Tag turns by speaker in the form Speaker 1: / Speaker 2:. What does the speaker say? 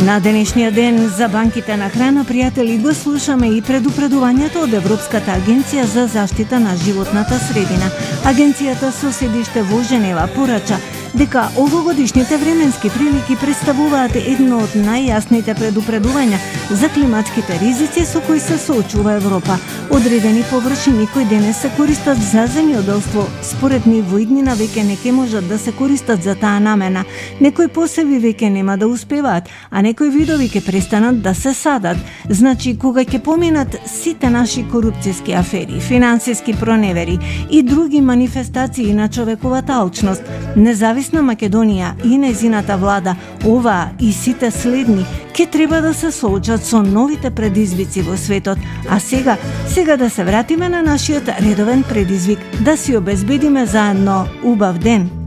Speaker 1: На денешниот ден за банките на храна, пријатели, го слушаме и предупредувањето од Европската агенција за заштита на животната средина. Агенцијата со седиште во Женева порача дека овогодишните временски прилики представуваат едно од најјасните предупредувања за климатските ризици со кои се соочува Европа. Одредени површини кои денес се користат за земјоделство, според нив во иднина веќе не ќе можат да се користат за таа намена. Некои посеви веќе нема да успеваат, а некои видови ќе престанат да се садат. Значи, кога ќе поминат сите наши корупцијски афери, финансиски проневери и други манифестации на човековата алчност, Независна Македонија и нејзината влада, оваа и сите следни, ќе треба да се соочат со новите предизвици во светот. А сега да се вратиме на нашиот редовен предизвик, да си обезбедиме заедно убав ден.